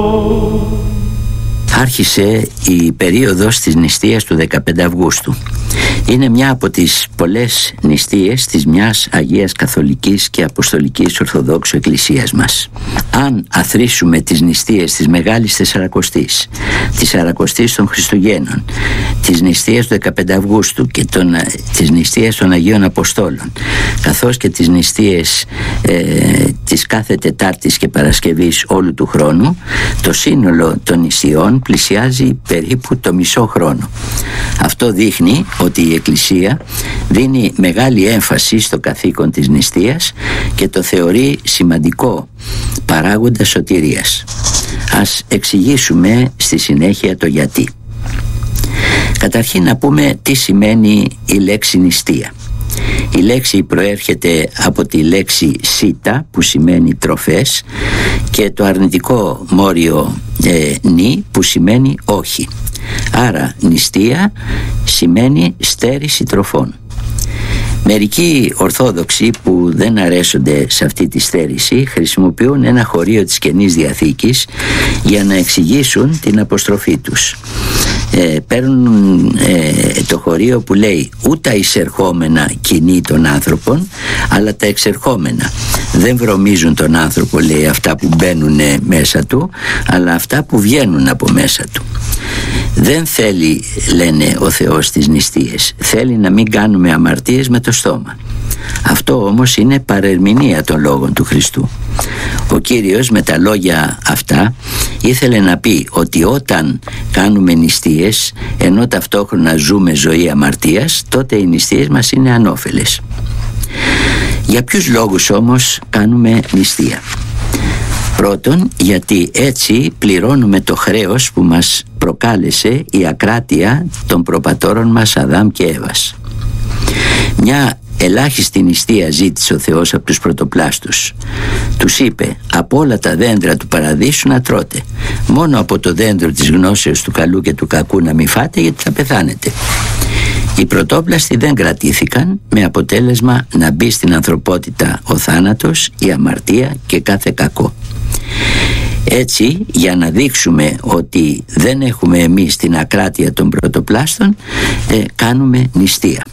Άρχισε η περίοδος της νηστείας του 15 Αυγούστου. Είναι μια από τις πολλές νηστείες της μιας Αγίας Καθολικής και Αποστολικής Ορθοδόξου Εκκλησίας μας. Αν αθροίσουμε τις νηστείες της Μεγάλης Τεσσαρακοστής, της Σαρακοστής των Χριστουγέννων, της νηστείας του 15 Αυγούστου και της νηστείας των Αγίων Αποστόλων, καθώς και τις νηστείες της κάθε Τετάρτης και Παρασκευής όλου του χρόνου, το σύνολο των νηστειών πλησιάζει περίπου το μισό χρόνο. Αυτό δείχνει ότι η Εκκλησία δίνει μεγάλη έμφαση στο καθήκον της νηστείας και το θεωρεί σημαντικό παράγοντα σωτηρίας. Ας εξηγήσουμε στη συνέχεια το γιατί. Καταρχήν να πούμε τι σημαίνει η λέξη νηστεία. Η λέξη προέρχεται από τη λέξη σίτα που σημαίνει τροφές και το αρνητικό μόριο νη που σημαίνει όχι. Άρα νηστεία σημαίνει στέρηση τροφών. Μερικοί Ορθόδοξοι που δεν αρέσονται σε αυτή τη στέρηση χρησιμοποιούν ένα χωρίο της Καινής Διαθήκης για να εξηγήσουν την αποστροφή τους. Παίρνουν το χωρίο που λέει «Ούτε εισερχόμενα κινεί των άνθρωπων, αλλά τα εξερχόμενα». Δεν βρωμίζουν τον άνθρωπο, λέει, αυτά που μπαίνουν μέσα του, αλλά αυτά που βγαίνουν από μέσα του. Δεν θέλει, λένε, ο Θεός τις νηστείες. Θέλει να μην κάνουμε αμαρτίες με το στόμα. Αυτό όμως είναι παρερμηνία των λόγων του Χριστού. Ο Κύριος με τα λόγια αυτά ήθελε να πει ότι όταν κάνουμε νηστείες, ενώ ταυτόχρονα ζούμε ζωή αμαρτίας, τότε οι νηστείες μας είναι ανώφελες. Για ποιους λόγους όμως κάνουμε νηστεία? Πρώτον, γιατί έτσι πληρώνουμε το χρέος που μας προκάλεσε η ακράτεια των προπατώρων μας Αδάμ και Εύας. Μια ελάχιστη νηστεία ζήτησε ο Θεός από τους πρωτοπλάστους. Τους είπε: από όλα τα δέντρα του παραδείσου να τρώτε, μόνο από το δέντρο της γνώσεως του καλού και του κακού να μην φάτε, γιατί θα πεθάνετε. Οι πρωτόπλαστοι δεν κρατήθηκαν, με αποτέλεσμα να μπει στην ανθρωπότητα ο θάνατος, η αμαρτία και κάθε κακό. Έτσι, για να δείξουμε ότι δεν έχουμε εμείς την ακράτεια των πρωτοπλάστων, κάνουμε νηστεία.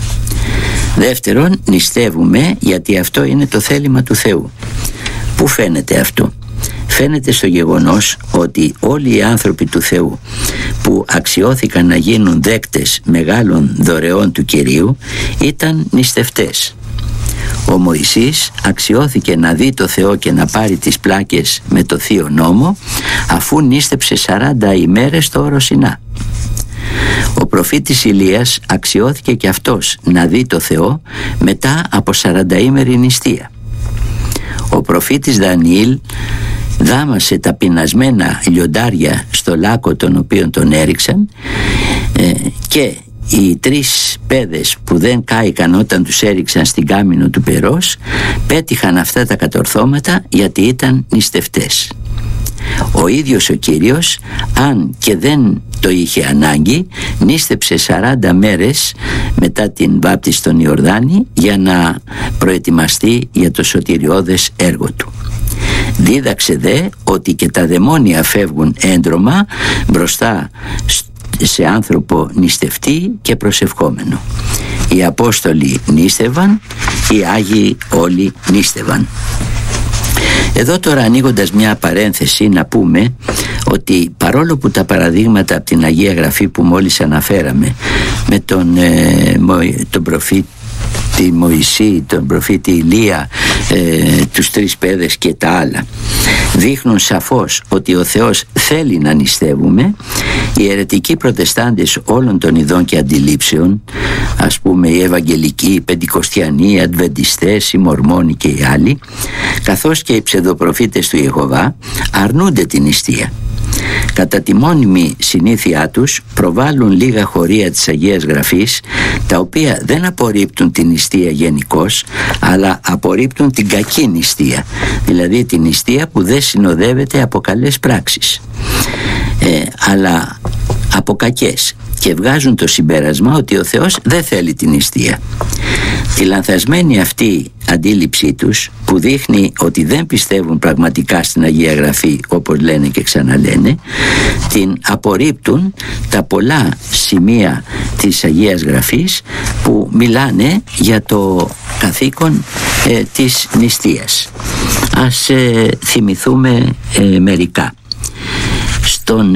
Δεύτερον, νηστεύουμε γιατί αυτό είναι το θέλημα του Θεού. Πού φαίνεται αυτό? Φαίνεται στο γεγονός ότι όλοι οι άνθρωποι του Θεού που αξιώθηκαν να γίνουν δέκτες μεγάλων δωρεών του Κυρίου ήταν νηστευτές. Ο Μωυσής αξιώθηκε να δει το Θεό και να πάρει τις πλάκες με το Θείο Νόμο, αφού νήστεψε 40 ημέρες στο όρο Σινά. Ο προφήτης Ηλίας αξιώθηκε και αυτός να δει το Θεό μετά από 40ημερη νηστεία. Ο προφήτης Δανιήλ δάμασε τα πεινασμένα λιοντάρια στο λάκκο τον οποίο τον έριξαν, και οι 3 παιδες που δεν κάηκαν όταν τους έριξαν στην κάμινο του Περός πέτυχαν αυτά τα κατορθώματα γιατί ήταν νηστευτές. Ο ίδιος ο Κύριος, αν και δεν το είχε ανάγκη, νήστεψε 40 μέρες μετά την βάπτιση στον Ιορδάνη για να προετοιμαστεί για το σωτηριώδες έργο του. Δίδαξε δε ότι και τα δαιμόνια φεύγουν έντρωμα μπροστά σε άνθρωπο νηστευτή και προσευχόμενο. Οι Απόστολοι νήστευαν, οι Άγιοι όλοι νήστευαν. Εδώ τώρα, ανοίγοντας μια παρένθεση, να πούμε ότι παρόλο που τα παραδείγματα από την Αγία Γραφή που μόλις αναφέραμε με τον προφήτη Μωυσή, τον προφήτη Ηλία, τους 3 παιδες και τα άλλα δείχνουν σαφώς ότι ο Θεός θέλει να νηστεύουμε, οι αιρετικοί προτεστάντες όλων των ειδών και αντιλήψεων, ας πούμε οι Ευαγγελικοί, οι Πεντηκοστιανοί, οι Αντβεντιστές, οι Μορμόνοι και οι άλλοι, καθώς και οι ψευδοπροφήτες του Ιεχωβά, αρνούνται την νηστεία. Κατά τη μόνιμη συνήθειά τους προβάλλουν λίγα χωρία της Αγίας Γραφής, τα οποία δεν απορρίπτουν την νηστεία γενικώς, αλλά απορρίπτουν την κακή νηστεία, δηλαδή την νηστεία που δεν συνοδεύεται από καλές πράξεις, αλλά από κακές. και βγάζουν το συμπέρασμα ότι ο Θεός δεν θέλει την νηστεία. Τη λανθασμένη αυτή αντίληψή τους, που δείχνει ότι δεν πιστεύουν πραγματικά στην Αγία Γραφή όπως λένε και ξαναλένε, την απορρίπτουν τα πολλά σημεία της Αγίας Γραφής που μιλάνε για το καθήκον της νηστείας. Ας θυμηθούμε μερικά. Στον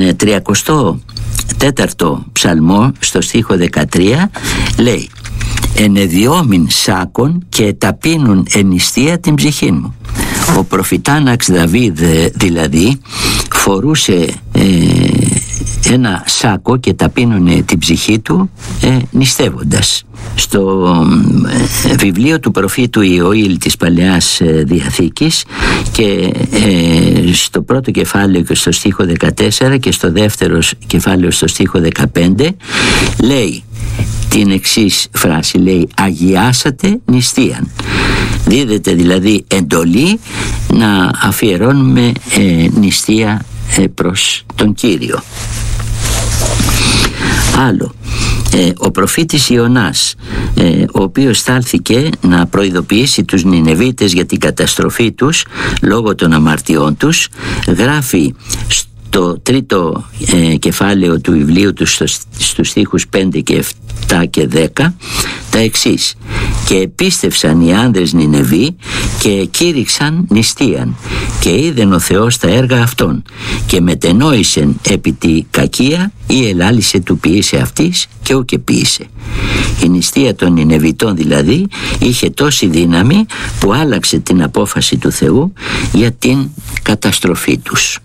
34ο ψαλμό, στο στίχο 13, λέει «Ενεδιόμην σάκων και ταπείνουν εν νηστεία την ψυχή μου». Ο προφητάναξ Δαβίδ δηλαδή φορούσε ένα σάκο και ταπείνωνε την ψυχή του νηστεύοντας. Στο βιβλίο του προφήτου Ιωήλ της Παλαιάς Διαθήκης και στο πρώτο κεφάλαιο και στο στίχο 14 και στο δεύτερο κεφάλαιο στο στίχο 15 λέει την εξής φράση, λέει «Αγιάσατε νηστείαν». Δίδεται δηλαδή εντολή να αφιερώνουμε νηστεία προς τον Κύριο. Άλλο, ο προφήτης Ιωνάς, ο οποίος στάλθηκε να προειδοποιήσει τους Νινεβίτες για την καταστροφή τους λόγω των αμαρτιών τους, γράφει το τρίτο κεφάλαιο του βιβλίου του στους στίχους 5 και 7 και 10 τα εξής: «Και επίστευσαν οι άνδρες Νινεβή και κήρυξαν νηστείαν και είδεν ο Θεός τα έργα αυτών και μετενόησεν επί τη κακία ή ελάλησε του ποιήσε αυτής και ουκ επίησε». Η νηστεία των Νινεβιτών δηλαδή είχε τόση δύναμη που άλλαξε την απόφαση του Θεού για την καταστροφή τους.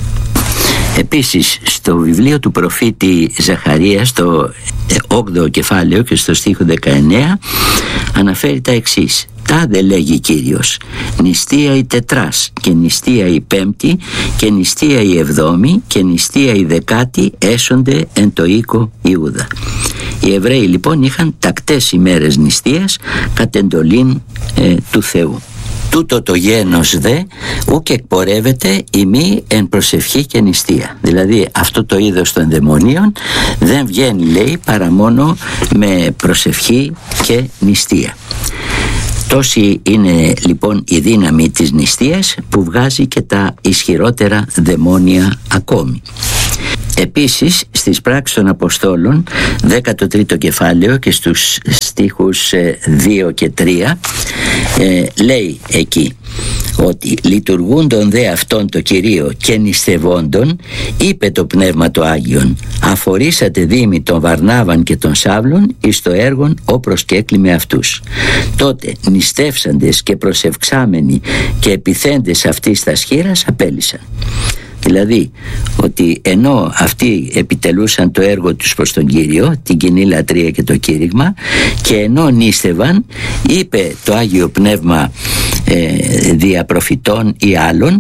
Επίσης στο βιβλίο του προφήτη Ζαχαρία στο 8ο κεφάλαιο και στο στίχο 19 αναφέρει τα εξής: «Τάδε λέγει Κύριος, νηστεία η τετράς και νηστεία η πέμπτη και νηστεία η εβδόμη και νηστεία η δεκάτη έσονται εν το οίκο Ιούδα». Οι Εβραίοι λοιπόν είχαν τακτές ημέρες νηστείας κατ' εντολήν του Θεού. «Τούτο το γένος δε ουκ εκπορεύεται ημί εν προσευχή και νηστεία». Δηλαδή αυτό το είδος των δαιμονίων δεν βγαίνει, λέει, παρά μόνο με προσευχή και νηστεία. Τόση είναι λοιπόν η δύναμη της νηστείας που βγάζει και τα ισχυρότερα δαιμόνια ακόμη. Επίσης στις πράξεις των Αποστόλων 13ο κεφάλαιο και στους στίχους 2 και 3 λέει εκεί ότι «Λειτουργούντον δε αυτόν το Κυρίο και νηστευόντων, είπε το Πνεύμα το Άγιον, αφορήσατε δήμοι των Βαρνάβαν και των Σάβλων εις το έργον ο προσκέκλη αυτούς. Τότε νηστεύσαντες και προσευξάμενοι και επιθέντες αυτής τα σχήρας απέλυσαν». Δηλαδή ότι ενώ αυτοί επιτελούσαν το έργο τους προς τον Κύριο, την κοινή λατρεία και το κήρυγμα, και ενώ νήστευαν, είπε το Άγιο Πνεύμα δια προφητών ή άλλων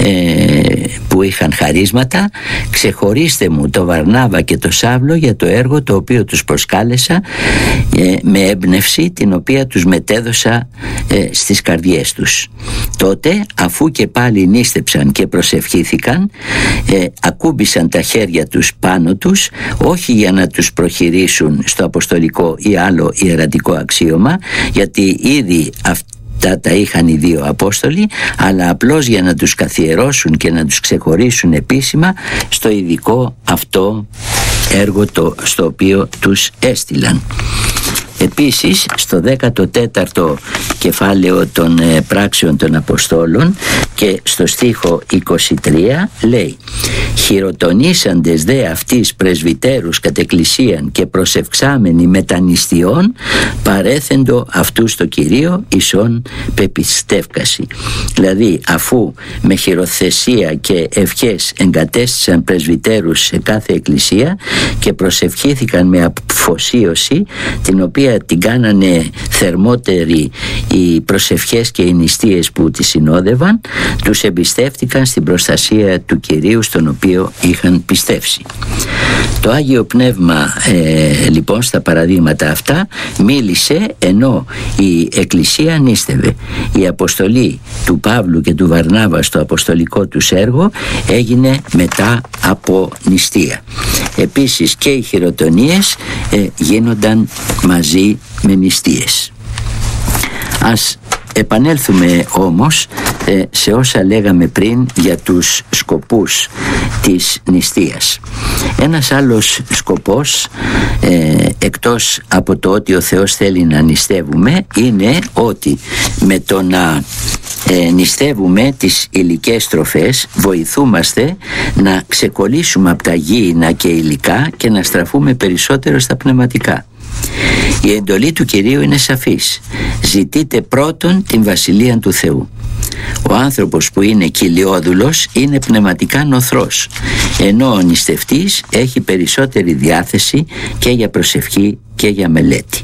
που είχαν χαρίσματα, «Ξεχωρίστε μου το Βαρνάβα και το Σάβλο για το έργο το οποίο τους προσκάλεσα με έμπνευση την οποία τους μετέδωσα στις καρδιές τους». Τότε αφού και πάλι νήστεψαν και προσευχήθηκαν, ακούμπησαν τα χέρια τους πάνω τους, όχι για να τους προχειρήσουν στο αποστολικό ή άλλο ιερατικό αξίωμα, γιατί ήδη αυτά τα είχαν οι δύο Απόστολοι, αλλά απλώς για να τους καθιερώσουν και να τους ξεχωρίσουν επίσημα στο ειδικό αυτό έργο στο οποίο τους έστειλαν. Επίσης στο 14ο κεφάλαιο των πράξεων των Αποστόλων και στο στίχο 23 λέει «Χειροτονήσαντες δε αυτής πρεσβυτέρους κατ' εκκλησίαν και προσευξάμενοι μετανηστιών παρέθεντο αυτούς το Κυρίο ισόν πεπιστεύκαση». Δηλαδή αφού με χειροθεσία και ευχές εγκατέστησαν πρεσβυτέρους σε κάθε εκκλησία και προσευχήθηκαν με αφοσίωση, την οποία την κάνανε θερμότερη οι προσευχές και οι νηστείες που τη συνόδευαν, τους εμπιστεύτηκαν στην προστασία του Κυρίου στον οποίο είχαν πιστεύσει. Το Άγιο Πνεύμα λοιπόν στα παραδείγματα αυτά μίλησε ενώ η Εκκλησία νήστευε. Η αποστολή του Παύλου και του Βαρνάβα στο αποστολικό τους έργο έγινε μετά από νηστεία. Επίσης και οι χειροτονίες γίνονταν μαζί με νηστείες. Ας επανέλθουμε όμως σε όσα λέγαμε πριν για τους σκοπούς της νηστείας. Ένας άλλος σκοπός, εκτός από το ότι ο Θεός θέλει να νηστεύουμε, είναι ότι με το να νηστεύουμε τις υλικές τροφές βοηθούμαστε να ξεκολλήσουμε από τα γήινα και υλικά και να στραφούμε περισσότερο στα πνευματικά. Η εντολή του Κυρίου είναι σαφής: ζητείτε πρώτον την βασιλεία του Θεού. Ο άνθρωπος που είναι κοιλιόδουλος είναι πνευματικά νοθρός, ενώ ο νηστευτής έχει περισσότερη διάθεση και για προσευχή και για μελέτη.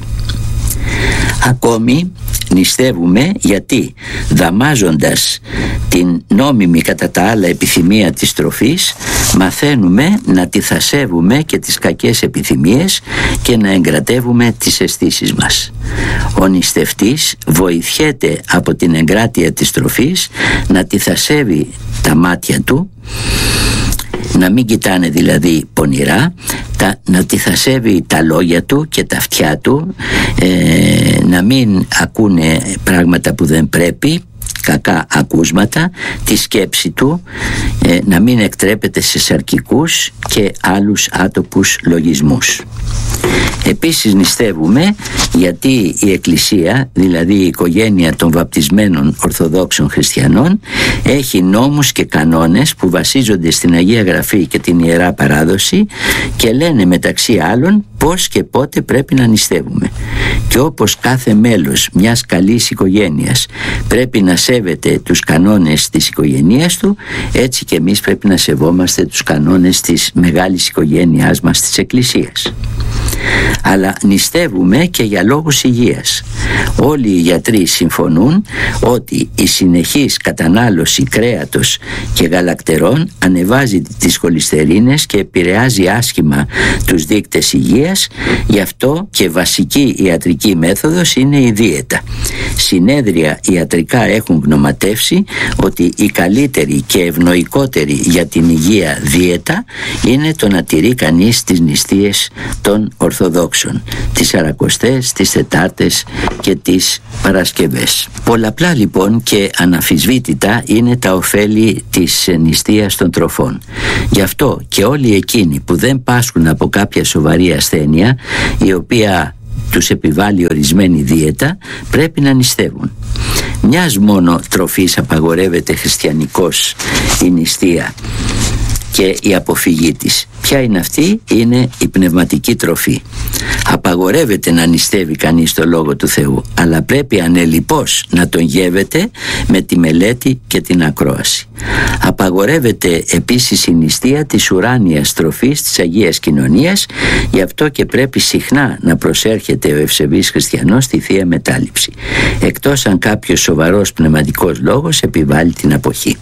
Ακόμη νηστεύουμε γιατί, δαμάζοντας την νόμιμη κατά τα άλλα επιθυμία της τροφής, μαθαίνουμε να τη θασεύουμε και τις κακές επιθυμίες και να εγκρατεύουμε τις αισθήσεις μας. Ο νηστευτής βοηθιέται από την εγκράτεια της τροφής να τη θασεύει τα μάτια του, να μην κοιτάνε δηλαδή πονηρά, να τη θασεύει τα λόγια του και τα αυτιά του, να μην ακούνε πράγματα που δεν πρέπει, κακά ακούσματα, τη σκέψη του, να μην εκτρέπεται σε σαρκικούς και άλλους άτοπους λογισμούς. Επίσης νηστεύουμε γιατί η Εκκλησία, δηλαδή η οικογένεια των βαπτισμένων Ορθοδόξων Χριστιανών, έχει νόμους και κανόνες που βασίζονται στην Αγία Γραφή και την Ιερά Παράδοση και λένε μεταξύ άλλων πώς και πότε πρέπει να νηστεύουμε. Και όπως κάθε μέλος μιας καλής οικογένειας πρέπει να σέβεται τους κανόνες της οικογένειας του, έτσι και εμείς πρέπει να σεβόμαστε τους κανόνες της μεγάλης οικογένειάς μας, της Εκκλησίας. Αλλά νηστεύουμε και για λόγους υγείας. Όλοι οι γιατροί συμφωνούν ότι η συνεχής κατανάλωση κρέατος και γαλακτερών ανεβάζει τις χολυστερίνες και επηρεάζει άσχημα τους δείκτες υγείας. Γι' αυτό και βασική ιατρική μέθοδος είναι η δίαιτα. Συνέδρια ιατρικά έχουν γνωματεύσει ότι η καλύτερη και ευνοϊκότερη για την υγεία δίαιτα είναι το να τηρεί κανείς τις νηστείες των Ορθοδόξων, τις Σαρακοστές, τις Τετάρτες και τις Παρασκευές. Πολλαπλά λοιπόν και αναμφισβήτητα είναι τα ωφέλη της νηστείας των τροφών. Γι' αυτό και όλοι εκείνοι που δεν πάσχουν από κάποια σοβαρή ασθένεια, η οποία τους επιβάλλει ορισμένη δίαιτα, πρέπει να νηστεύουν. Μιας μόνο τροφής απαγορεύεται χριστιανικώς η νηστεία και η αποφυγή της. Ποια είναι αυτή? Είναι η πνευματική τροφή. Απαγορεύεται να νηστεύει κανείς το Λόγο του Θεού, αλλά πρέπει ανελιπώς να τον γεύεται με τη μελέτη και την ακρόαση. Απαγορεύεται επίσης η νηστεία της ουράνιας τροφής της Αγίας Κοινωνίας, γι' αυτό και πρέπει συχνά να προσέρχεται ο ευσεβής χριστιανός στη Θεία Μετάληψη, εκτός αν κάποιος σοβαρός πνευματικός λόγος επιβάλλει την αποχή.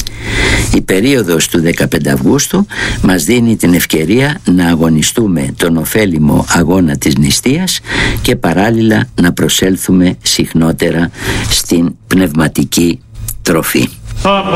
Η περίοδος του 15 Αυγούστου μας δίνει την ευκαιρία να αγωνιστούμε τον ωφέλιμο αγώνα της νηστείας και παράλληλα να προσέλθουμε συχνότερα στην πνευματική τροφή.